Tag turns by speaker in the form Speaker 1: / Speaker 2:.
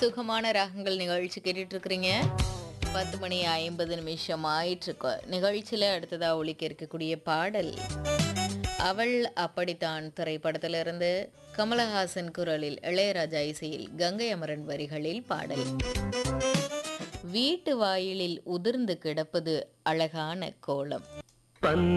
Speaker 1: சுகமான ராகங்கள் நிகழ்ச்சி கேட்டுட்டு இருக்கிறீங்க. 10:50 ஆயிட்டிருக்கு. நிகழ்ச்சியில அடுத்ததா ஒலிக்க இருக்கக்கூடிய பாடல் அவள் அப்படித்தான் திரைப்படத்திலிருந்து கமலஹாசன் குரலில் இளையராஜா இசையில் கங்கை அமரன் வரிகளில் பாடல். வீட்டு வாயிலில் உதிர்ந்து கிடப்பது அழகான கோலம்.